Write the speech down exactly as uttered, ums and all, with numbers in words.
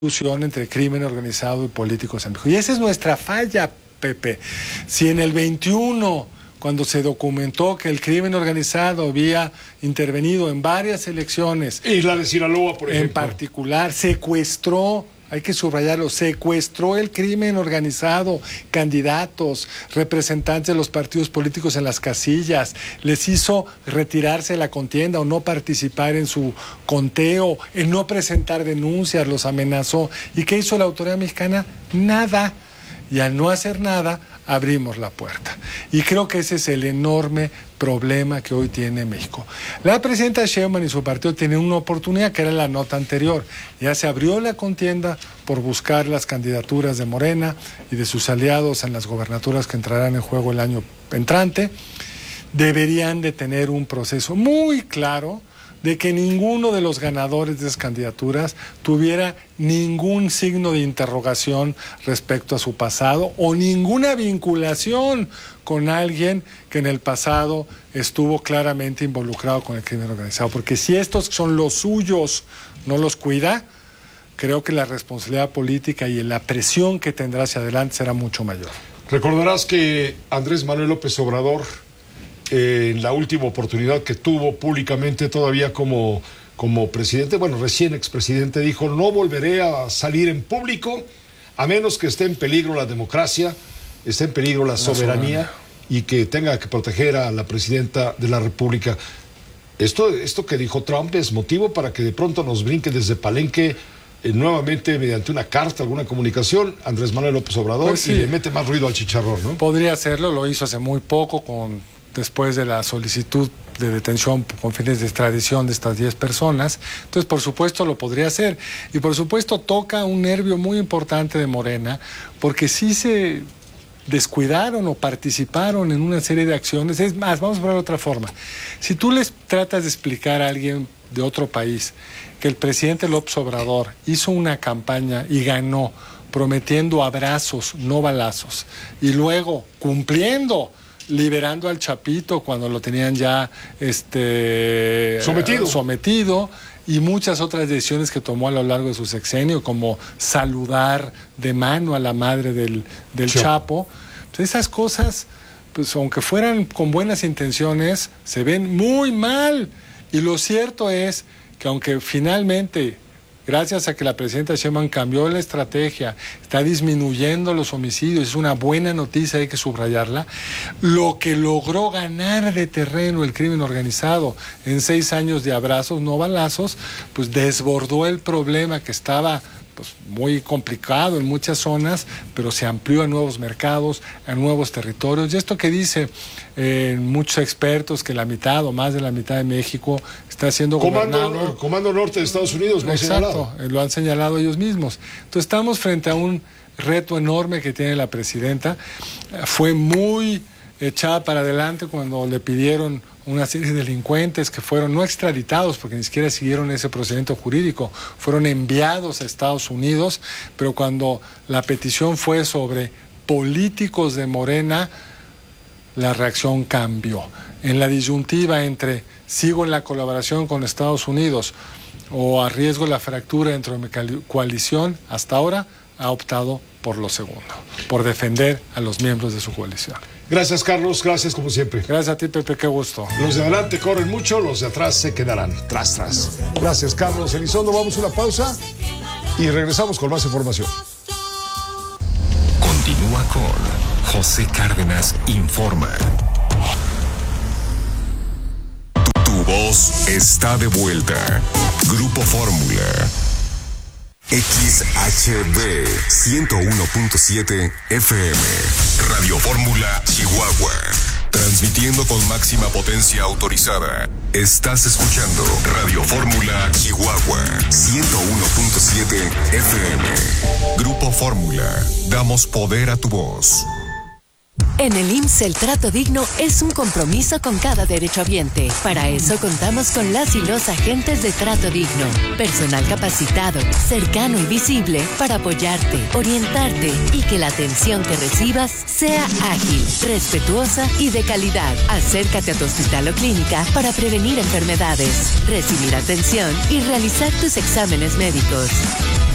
discusión entre crimen organizado y políticos en México. Y esa es nuestra falla, Pepe. Si en el veintiuno, cuando se documentó que el crimen organizado había intervenido en varias elecciones, y la de Sinaloa, por ejemplo, en particular, secuestró, hay que subrayarlo, secuestró el crimen organizado, candidatos, representantes de los partidos políticos en las casillas, les hizo retirarse de la contienda o no participar en su conteo, en no presentar denuncias, los amenazó. ¿Y qué hizo la autoridad mexicana? Nada. Y al no hacer nada, abrimos la puerta. Y creo que ese es el enorme problema que hoy tiene México. La presidenta Sheinbaum y su partido tienen una oportunidad, que era la nota anterior. Ya se abrió la contienda por buscar las candidaturas de Morena y de sus aliados en las gobernaturas que entrarán en juego el año entrante. Deberían de tener un proceso muy claro de que ninguno de los ganadores de esas candidaturas tuviera ningún signo de interrogación respecto a su pasado o ninguna vinculación con alguien que en el pasado estuvo claramente involucrado con el crimen organizado. Porque si estos son los suyos, no los cuida, creo que la responsabilidad política y la presión que tendrá hacia adelante será mucho mayor. Recordarás que Andrés Manuel López Obrador, en eh, la última oportunidad que tuvo públicamente todavía como, como presidente, bueno, recién expresidente, dijo: no volveré a salir en público a menos que esté en peligro la democracia, esté en peligro la, la soberanía, soberanía y que tenga que proteger a la presidenta de la República. Esto, esto que dijo Trump es motivo para que de pronto nos brinque desde Palenque eh, nuevamente mediante una carta, alguna comunicación, Andrés Manuel López Obrador, pues sí, y le mete más ruido al chicharrón, ¿no? Podría hacerlo, lo hizo hace muy poco con... después de la solicitud de detención con fines de extradición de estas diez personas. Entonces, por supuesto, lo podría hacer. Y, por supuesto, toca un nervio muy importante de Morena, porque sí se descuidaron o participaron en una serie de acciones. Es más, vamos a ver de otra forma. Si tú les tratas de explicar a alguien de otro país que el presidente López Obrador hizo una campaña y ganó prometiendo abrazos, no balazos, y luego cumpliendo, liberando al Chapito cuando lo tenían ya este sometido. sometido y muchas otras decisiones que tomó a lo largo de su sexenio, como saludar de mano a la madre del, del sí. Chapo. Pues esas cosas, pues aunque fueran con buenas intenciones, se ven muy mal. Y lo cierto es que aunque finalmente, gracias a que la presidenta Sheinbaum cambió la estrategia, está disminuyendo los homicidios, es una buena noticia, hay que subrayarla. Lo que logró ganar de terreno el crimen organizado en seis años de abrazos, no balazos, pues desbordó el problema que estaba pues muy complicado en muchas zonas, pero se amplió a nuevos mercados, a nuevos territorios. Y esto que dice eh, muchos expertos, que la mitad o más de la mitad de México está siendo Comando, gobernado. Comando Norte de Estados Unidos, lo Exacto, han señalado. Lo han señalado ellos mismos. Entonces estamos frente a un reto enorme que tiene la presidenta. Fue muy echada para adelante cuando le pidieron una serie de delincuentes que fueron no extraditados, porque ni siquiera siguieron ese procedimiento jurídico, fueron enviados a Estados Unidos, pero cuando la petición fue sobre políticos de Morena, la reacción cambió. En la disyuntiva entre sigo en la colaboración con Estados Unidos o arriesgo la fractura dentro de mi coalición, hasta ahora ha optado por lo segundo, por defender a los miembros de su coalición. Gracias, Carlos, gracias como siempre. Gracias a ti, Pepe, qué gusto. Los de adelante corren mucho, los de atrás se quedarán tras, tras. Gracias, Carlos Elizondo. Vamos a una pausa y regresamos con más información. Continúa con José Cárdenas Informa. Tu, tu voz está de vuelta. Grupo Fórmula. X H B ciento uno punto siete F M. Radio Fórmula Chihuahua. Transmitiendo con máxima potencia autorizada. Estás escuchando Radio Fórmula Chihuahua ciento uno punto siete F M. Grupo Fórmula. Damos poder a tu voz. En el I M S S el trato digno es un compromiso con cada derechohabiente. Para eso contamos con las y los agentes de trato digno. Personal capacitado, cercano y visible para apoyarte, orientarte y que la atención que recibas sea ágil, respetuosa y de calidad. Acércate a tu hospital o clínica para prevenir enfermedades, recibir atención y realizar tus exámenes médicos.